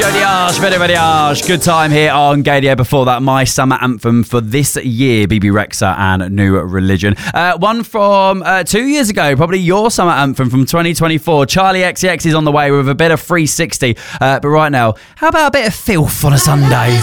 Jody Arsh, very Arsh. Good time here on Gadio. Before that, my summer anthem for this year, BB Rexa and New Religion. One from 2 years ago, probably your summer anthem from 2024. Charlie XCX is on the way with a bit of 360. But right now, how about a bit of filth on a Sunday?